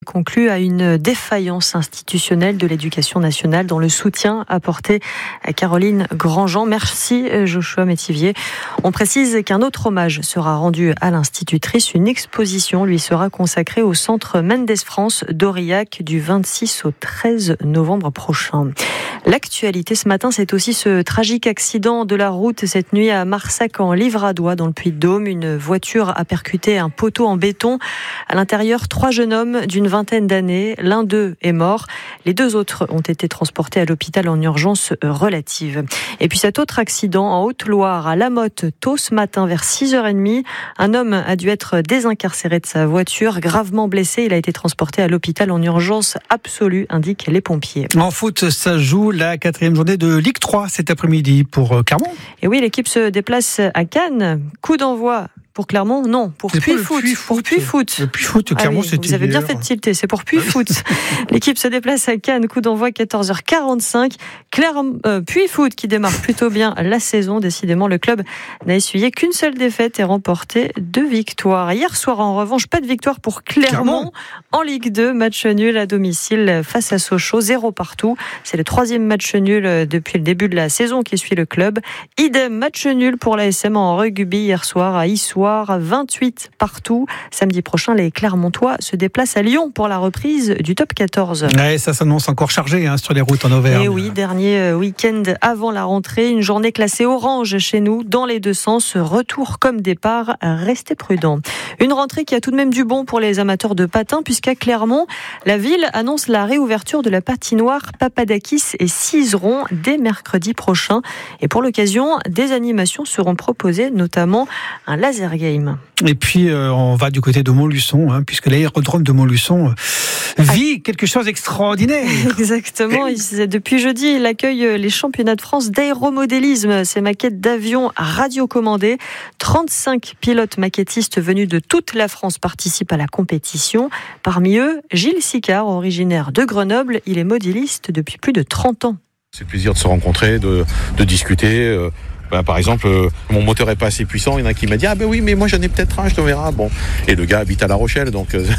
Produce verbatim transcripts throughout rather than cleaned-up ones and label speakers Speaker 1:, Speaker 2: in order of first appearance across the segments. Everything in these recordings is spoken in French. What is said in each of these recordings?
Speaker 1: conclut à une défaillance institutionnelle de l'éducation nationale dans le soutien apporté à Caroline Grandjean. Merci Joshua Métivier. On précise qu'un autre hommage sera rendu à l'institutrice. Une exposition lui sera consacrée au centre Mendes France d'Aurillac du vingt-six au treize novembre prochain. L'actualité ce matin, c'est aussi ce tragique accident de la route cette nuit à Marsac en Livradois dans le Puy-de-Dôme. Une voiture a percuté un poteau en béton. À l'intérieur, trois jeunes hommes d'une vingtaine d'années. L'un d'eux est mort. Les deux autres ont été transportés à l'hôpital en urgence relative. Et puis cet autre accident en Haute-Loire à Lamotte tôt ce matin vers six heures trente. Un homme a dû être désincarcéré de sa voiture, gravement blessé. Il a été transporté à l'hôpital en urgence absolue, indiquent les pompiers.
Speaker 2: En foot, ça joue la quatrième journée de Ligue trois cet après-midi pour Clermont.
Speaker 1: Et oui, l'équipe se déplace à Cannes. Coup d'envoi. Pour Clermont, non. Pour Puy-Foot. Pour Puy-Foot.
Speaker 2: Le Puy-Foot, Clermont, ah oui, c'était
Speaker 1: vous avez bien fait de tilter. C'est pour Puy-Foot. L'équipe se déplace à Cannes. Coup d'envoi quatorze heures quarante-cinq. Clermont, euh, Puy-Foot qui démarre plutôt bien la saison. Décidément, le club n'a essuyé qu'une seule défaite et remporté deux victoires. Hier soir, en revanche, pas de victoire pour Clermont. Clermont. En Ligue deux, match nul à domicile face à Sochaux, zéro partout. C'est le troisième match nul depuis le début de la saison qui suit le club. Idem, match nul pour l'A S M en rugby hier soir à Issoire. vingt-huit partout. Samedi prochain, les Clermontois se déplacent à Lyon pour la reprise du top quatorze.
Speaker 2: Ouais, ça s'annonce encore chargé hein, sur les routes en Auvergne.
Speaker 1: Et oui, dernier week-end avant la rentrée, une journée classée orange chez nous, dans les deux sens, retour comme départ, restez prudents. Une rentrée qui a tout de même du bon pour les amateurs de patin, puisqu'à Clermont, la ville annonce la réouverture de la patinoire Papadakis et Cizeron dès mercredi prochain. Et pour l'occasion, des animations seront proposées, notamment un laser game.
Speaker 2: Et puis, euh, on va du côté de Montluçon, hein, puisque l'aérodrome de Montluçon euh, vit quelque chose d'extraordinaire.
Speaker 1: Exactement. Depuis jeudi, il accueille les championnats de France d'aéromodélisme. Ces maquettes d'avions radiocommandées. trente-cinq pilotes maquettistes venus de toute la France participent à la compétition. Parmi eux, Gilles Sicard, originaire de Grenoble. Il est modéliste depuis plus de trente ans.
Speaker 3: C'est le plaisir de se rencontrer, de, de discuter. Euh... Ben, par exemple, euh, mon moteur est pas assez puissant. Il y en a qui m'a dit ah ben oui mais moi j'en ai peut-être un, je te verrai. Bon, et le gars habite à La Rochelle, donc euh,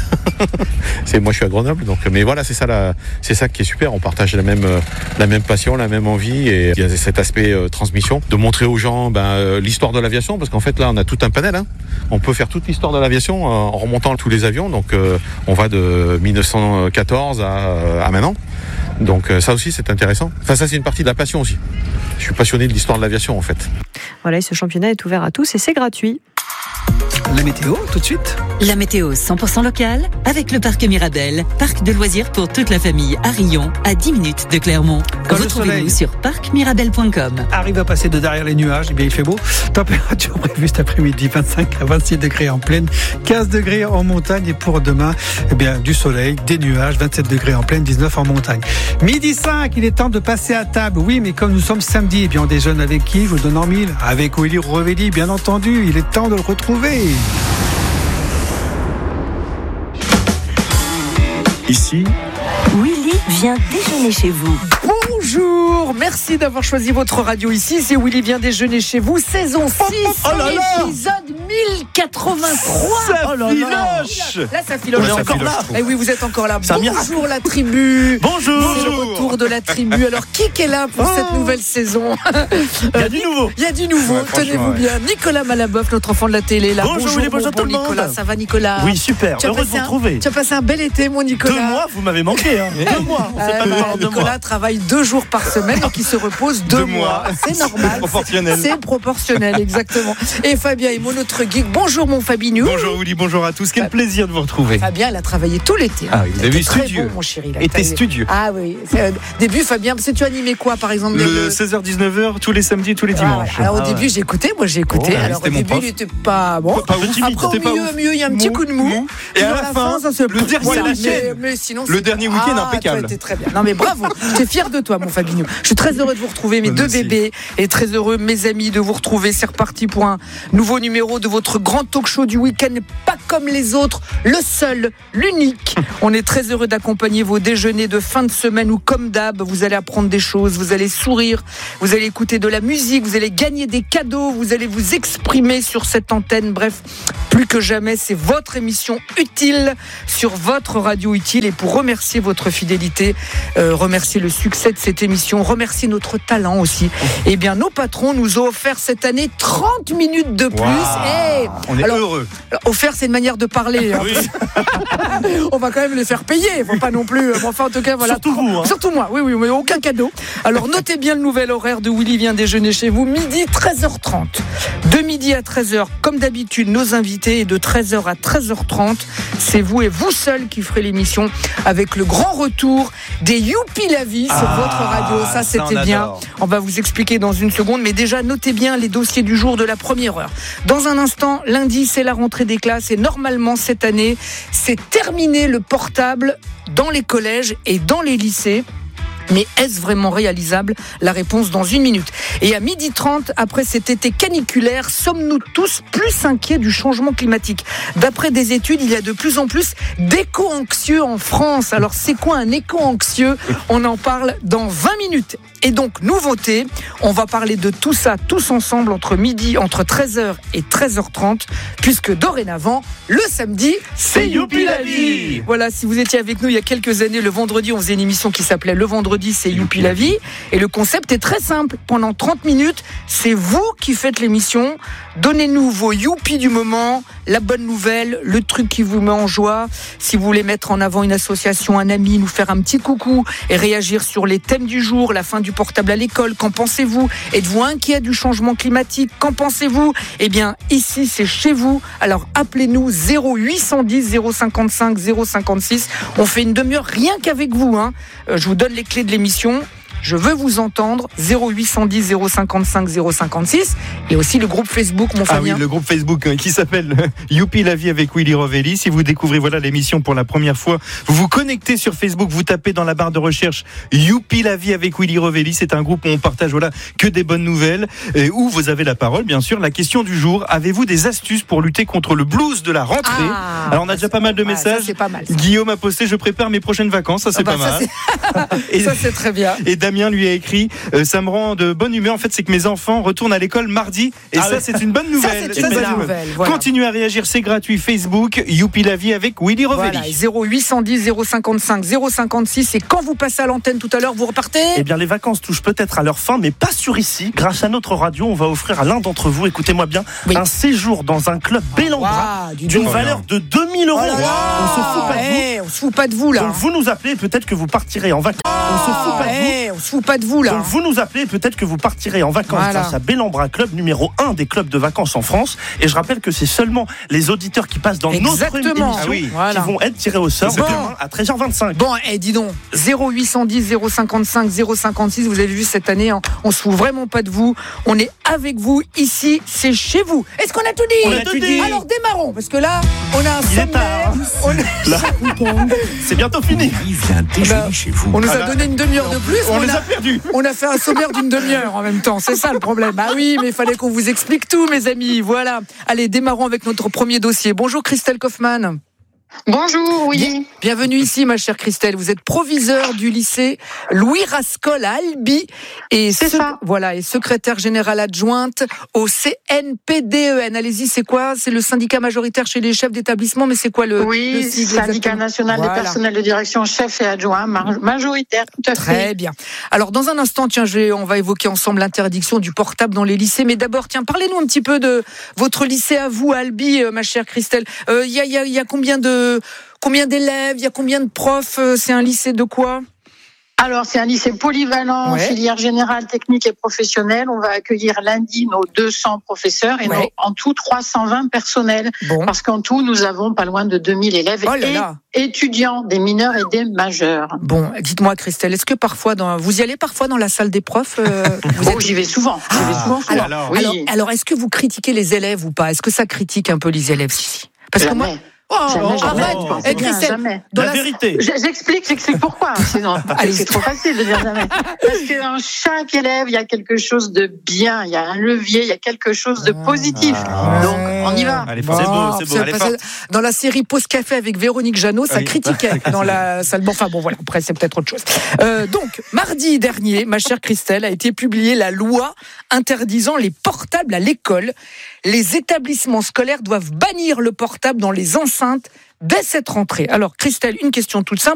Speaker 3: c'est moi je suis à Grenoble. Donc mais voilà, c'est ça la, c'est ça qui est super. On partage la même, euh, la même passion, la même envie, et il y a cet aspect euh, transmission, de montrer aux gens ben, euh, l'histoire de l'aviation, parce qu'en fait là on a tout un panel. Hein. On peut faire toute l'histoire de l'aviation euh, en remontant tous les avions. Donc euh, on va de dix-neuf cent quatorze à, à maintenant. Donc euh, ça aussi c'est intéressant. Enfin ça c'est une partie de la passion aussi. Je suis passionné de l'histoire de l'aviation en fait.
Speaker 1: Voilà, et ce championnat est ouvert à tous et c'est gratuit.
Speaker 2: La météo, tout de suite.
Speaker 4: La météo cent pour cent locale avec le parc Mirabel, parc de loisirs pour toute la famille à Rion, à dix minutes de Clermont.
Speaker 2: Quand
Speaker 4: retrouvez-nous sur parc mirabel point com.
Speaker 2: Arrive à passer de derrière les nuages, et bien il fait beau. Température prévue cet après-midi, vingt-cinq à vingt-six degrés en plaine, quinze degrés en montagne, et pour demain, eh bien du soleil, des nuages, vingt-sept degrés en plaine, dix-neuf en montagne. Midi cinq, il est temps de passer à table. Oui, mais comme nous sommes samedi, eh bien on déjeune avec qui? Je vous donne en mille. Avec Willy Rovelli, bien entendu. Il est temps de le retrouver.
Speaker 5: Ici,
Speaker 6: Willy vient déjeuner chez vous.
Speaker 7: Bonjour, merci d'avoir choisi votre radio ici. C'est Willy vient déjeuner chez vous, saison six,
Speaker 5: oh là là,
Speaker 7: épisode mille quatre-vingt-trois.
Speaker 5: Ça
Speaker 7: oh là
Speaker 5: filoche.
Speaker 7: Là, ça filoche.
Speaker 5: On est
Speaker 7: encore
Speaker 5: filoche,
Speaker 7: là. Et oui, vous êtes encore là.
Speaker 5: Ça
Speaker 7: Bonjour la tribu.
Speaker 5: Bonjour.
Speaker 7: C'est le retour de la tribu. Alors, qui est là pour oh. cette nouvelle saison?
Speaker 5: Il y a du nouveau.
Speaker 7: Il y a du nouveau.
Speaker 5: Ouais,
Speaker 7: tenez-vous bien. Nicolas Malaboeuf, notre enfant de la télé. Là.
Speaker 5: Bonjour,
Speaker 7: bonjour,
Speaker 5: Willy, bonjour tout le monde.
Speaker 7: Nicolas. Ça va, Nicolas?
Speaker 5: Oui, super.
Speaker 7: Tu
Speaker 5: Heureux de vous retrouver.
Speaker 7: Tu as passé un bel été, mon Nicolas.
Speaker 5: Deux mois, vous m'avez manqué. Hein. Deux mois. On sait pas
Speaker 7: euh,
Speaker 5: parler de
Speaker 7: Nicolas
Speaker 5: mois.
Speaker 7: travaille deux jours par semaine, donc il se repose deux, deux mois. mois. C'est normal.
Speaker 5: C'est proportionnel.
Speaker 7: C'est proportionnel, exactement. Et Fabien est mon autre geek. Bonjour, mon Fabinou.
Speaker 5: Bonjour, Willy. Bonjour à tous. Quel plaisir de vous retrouver.
Speaker 7: Fabien, il a travaillé tout l'été.
Speaker 5: Ah oui, vous avez vu studieux.
Speaker 7: Bon, mon chéri.
Speaker 5: Et t'es studieux.
Speaker 7: Ah oui. Euh, début, Fabien, parce que tu animais quoi, par exemple?
Speaker 5: Le seize heures dix-neuf heures, tous les samedis, tous les dimanches.
Speaker 7: Ah, alors, au
Speaker 5: ah,
Speaker 7: début,
Speaker 5: ouais.
Speaker 7: j'ai écouté. Moi, j'ai écouté.
Speaker 5: Oh,
Speaker 7: alors, au début, il n'était pas bon.
Speaker 5: Pas, pas
Speaker 7: Après, au milieu, au milieu, il y a un petit
Speaker 5: mou,
Speaker 7: coup de mou.
Speaker 5: mou. Et à la fin,
Speaker 7: ça se
Speaker 5: le dernier
Speaker 7: voilà.
Speaker 5: week-end.
Speaker 7: Mais, mais sinon,
Speaker 5: le dernier week-end
Speaker 7: ah,
Speaker 5: impeccable.
Speaker 7: C'était très bien. Non, mais bravo. J'étais fier de toi, mon Fabinho. Je suis très heureux de vous retrouver, mes deux
Speaker 5: Merci.
Speaker 7: bébés, et très heureux, mes amis, de vous retrouver. C'est reparti pour un nouveau numéro de votre grand talk show du week-end, pas comme les autres, le seul, l'unique. On est très heureux d'accompagner vos déjeuners de fin de semaine où, comme d'hab, vous allez apprendre des choses, vous allez sourire, vous allez écouter de la musique, vous allez gagner des cadeaux, vous allez vous exprimer sur cette antenne. Bref, plus que jamais, c'est votre émission utile sur votre radio utile. Et pour remercier votre fidélité, euh, remercier le succès de cette émission, remercier notre talent aussi, eh bien, nos patrons nous ont offert cette année trente minutes de plus.
Speaker 5: Wow.
Speaker 7: Hey
Speaker 5: On est
Speaker 7: Alors,
Speaker 5: heureux.
Speaker 7: offert, c'est une manière de parler. Hein.
Speaker 5: Oui.
Speaker 7: On va quand même les faire payer. Faut pas non plus. Bon, enfin, en tout cas, voilà.
Speaker 5: Surtout vous, hein.
Speaker 7: Surtout moi. Oui, oui, mais aucun cadeau. Alors, notez bien le nouvel horaire de Willy vient déjeuner chez vous. Midi, treize heures trente. De midi à treize heures, comme d'habitude, nos invités. Et de treize heures à treize heures trente, c'est vous et vous seul qui ferez l'émission avec le grand retour des Youpi la vie sur
Speaker 5: Ah,
Speaker 7: votre radio. Ça,
Speaker 5: ça,
Speaker 7: c'était
Speaker 5: on
Speaker 7: bien.
Speaker 5: adore.
Speaker 7: On va vous expliquer dans une seconde. Mais déjà, notez bien les dossiers du jour de la première heure. Dans un instant, lundi, c'est la rentrée des classes. Et normalement, cette année, c'est terminé le portable dans les collèges et dans les lycées. Mais est-ce vraiment réalisable? La réponse dans une minute. Et à midi trente, après cet été caniculaire, sommes-nous tous plus inquiets du changement climatique? D'après des études, il y a de plus en plus d'éco-anxieux en France. Alors c'est quoi un éco-anxieux? On en parle dans vingt minutes. Et donc, nouveauté, on va parler de tout ça tous ensemble entre midi, entre treize heures et treize heures trente, puisque dorénavant, le samedi, c'est Youpi la vie. Voilà, si vous étiez avec nous il y a quelques années, le vendredi, on faisait une émission qui s'appelait Le Vendredi, c'est Youpi la vie. Et le concept est très simple. Pendant trente minutes, c'est vous qui faites l'émission. Donnez-nous vos Youpi du moment, la bonne nouvelle, le truc qui vous met en joie. Si vous voulez mettre en avant une association, un ami, nous faire un petit coucou et réagir sur les thèmes du jour, la fin du portable à l'école, qu'en pensez-vous? Êtes-vous inquiet du changement climatique? Qu'en pensez-vous? Eh bien, ici, c'est chez vous. Alors, appelez-nous zéro huit cent dix zéro cinquante-cinq zéro cinquante-six. On fait une demi-heure rien qu'avec vous. Hein. Euh, je vous donne les clés de l'émission. Je veux vous entendre. Zéro huit cent dix zéro cinquante-cinq zéro cinquante-six. Et aussi le groupe Facebook, mon
Speaker 5: Ah oui,
Speaker 7: Fabien.
Speaker 5: le groupe Facebook euh, qui s'appelle euh, Youpi la vie avec Willy Rovelli. Si vous découvrez voilà l'émission pour la première fois, vous vous connectez sur Facebook, vous tapez dans la barre de recherche Youpi la vie avec Willy Rovelli. C'est un groupe où on partage voilà que des bonnes nouvelles, et où vous avez la parole, bien sûr. La question du jour: avez-vous des astuces pour lutter contre le blues de la rentrée?
Speaker 7: Ah,
Speaker 5: Alors on a déjà pas mal de
Speaker 7: ouais,
Speaker 5: messages.
Speaker 7: ça, c'est pas mal, ça.
Speaker 5: Guillaume a posté: je prépare mes prochaines vacances. Ça c'est
Speaker 7: Ah bah,
Speaker 5: pas
Speaker 7: ça,
Speaker 5: mal.
Speaker 7: c'est...
Speaker 5: Et-
Speaker 7: ça, c'est très bien.
Speaker 5: Et Damien lui a écrit euh, ça me rend de bonne humeur. En fait, c'est que mes enfants retournent à l'école mardi. Et
Speaker 3: Ah
Speaker 5: ça,
Speaker 3: ouais.
Speaker 5: c'est une bonne nouvelle.
Speaker 7: Ça, c'est une bonne
Speaker 5: bonne
Speaker 7: nouvelle, voilà.
Speaker 5: Continuez à réagir, c'est gratuit. Facebook, Youpi la vie avec Willy Rovelli.
Speaker 7: Voilà, zéro huit cent dix zéro cinquante-cinq zéro cinquante-six. Et quand vous passez à l'antenne tout à l'heure, vous repartez?
Speaker 8: Eh bien, les vacances touchent peut-être à leur fin, mais pas sur ici. Grâce à notre radio, on va offrir à l'un d'entre vous, écoutez-moi bien,
Speaker 7: Oui.
Speaker 8: un séjour dans un club Bellambra
Speaker 7: Waouh, dis
Speaker 8: d'une
Speaker 7: donc.
Speaker 8: valeur de deux mille euros.
Speaker 7: Oh là là,
Speaker 8: on se fout pas de vous.
Speaker 7: Eh, on se fout pas de vous là.
Speaker 8: Donc vous nous appelez, peut-être que vous partirez en vacances. on se fout pas de vous.
Speaker 7: Eh, on se fout pas de vous là.
Speaker 8: Donc vous nous appelez, peut-être que vous partirez en vacances
Speaker 7: Voilà.
Speaker 8: grâce à Bellambra Club, numéro un des clubs de vacances en France. Et je rappelle que c'est seulement les auditeurs qui passent dans
Speaker 7: Exactement.
Speaker 8: notre émission
Speaker 5: Ah oui.
Speaker 7: Voilà.
Speaker 8: qui vont être tirés au sort
Speaker 7: Bon.
Speaker 8: demain à treize heures vingt-cinq.
Speaker 7: Bon, eh, dis donc, zéro huit cent dix zéro cinquante-cinq zéro cinquante-six, vous avez vu cette année, hein, on se fout vraiment pas de vous. On est avec vous ici, c'est chez vous. Est-ce qu'on a tout dit?
Speaker 8: On a tout dit.
Speaker 7: Alors démarrons, parce que là, on a un
Speaker 8: Il est
Speaker 7: sommaire.
Speaker 8: tard, hein.
Speaker 7: On, a-
Speaker 8: Là, c'est bientôt fini.
Speaker 7: Bah, on nous a
Speaker 5: Ah bah,
Speaker 7: donné une demi-heure de plus.
Speaker 5: On
Speaker 7: on
Speaker 5: les
Speaker 7: a-
Speaker 5: a perdus.
Speaker 7: On a fait un sommaire d'une demi-heure en même temps, c'est ça le problème. Ah oui, mais il fallait qu'on vous explique tout, mes amis. Voilà. Allez, démarrons avec notre premier dossier. Bonjour Christelle Kaufmann.
Speaker 9: Bonjour, oui.
Speaker 7: Bien- bienvenue ici, ma chère Christelle. Vous êtes proviseure du lycée Louis Rascol à Albi et
Speaker 9: C'est ça.
Speaker 7: voilà et secrétaire générale adjointe au C N P D E N. Allez-y, c'est quoi? C'est le syndicat majoritaire chez les chefs d'établissement, mais c'est quoi le,
Speaker 9: Oui,
Speaker 7: le sigle
Speaker 9: syndicat
Speaker 7: exactement?
Speaker 9: national
Speaker 7: Voilà.
Speaker 9: des personnels de direction, chef et adjoint, mar- majoritaire, tout à fait.
Speaker 7: Très bien. Alors, dans un instant, tiens, je vais, on va évoquer ensemble l'interdiction du portable dans les lycées. Mais d'abord, tiens, parlez-nous un petit peu de votre lycée à vous, à Albi, euh, ma chère Christelle. Il euh, y, a, y, a, y a combien de combien d'élèves? Il y a combien de profs? euh, C'est un lycée de quoi?
Speaker 9: Alors, c'est un lycée polyvalent,
Speaker 7: Ouais.
Speaker 9: filière générale, technique et professionnelle. On va accueillir lundi nos deux cents professeurs et
Speaker 7: Ouais.
Speaker 9: nos, en tout trois cent vingt personnels.
Speaker 7: Bon.
Speaker 9: Parce qu'en tout, nous avons pas loin de deux mille élèves
Speaker 7: Oh là
Speaker 9: et
Speaker 7: là.
Speaker 9: étudiants, des mineurs et des majeurs.
Speaker 7: Bon, dites-moi, Christelle, est-ce que parfois, dans, vous y allez parfois dans la salle des profs? euh, vous
Speaker 9: Oh,
Speaker 7: êtes-
Speaker 9: j'y vais souvent. J'y vais souvent, souvent.
Speaker 7: Alors,
Speaker 9: oui.
Speaker 7: alors, alors, est-ce que vous critiquez les élèves ou pas? Est-ce que ça critique un peu les élèves ici? Parce que moi,
Speaker 9: Jamais.
Speaker 7: Oh,
Speaker 9: Jamais, jamais.
Speaker 7: arrête.
Speaker 9: Oh,
Speaker 7: Eh,
Speaker 9: bien,
Speaker 7: Christelle,
Speaker 9: jamais.
Speaker 7: dans
Speaker 8: La
Speaker 7: la-
Speaker 8: vérité.
Speaker 9: J- J'explique, j'explique pourquoi. Sinon,
Speaker 7: Allez.
Speaker 9: c'est trop facile de dire jamais. Parce que dans chaque élève, il y a quelque chose de bien, il y a un levier, il y a quelque chose de positif. Donc, on y va.
Speaker 5: Allez,
Speaker 7: Bon,
Speaker 5: c'est beau,
Speaker 8: c'est beau,
Speaker 7: c'est
Speaker 8: elle est
Speaker 7: parce que dans la série Pause Café avec Véronique Jeannot, ça
Speaker 5: Oui.
Speaker 7: critiquait dans la salle. Bon, enfin bon, voilà, après c'est peut-être autre chose. Euh, donc, mardi dernier, ma chère Christelle, a été publiée la loi interdisant les portables à l'école. Les établissements scolaires doivent bannir le portable dans les enceintes dès cette rentrée. Alors, Christelle, une question toute simple.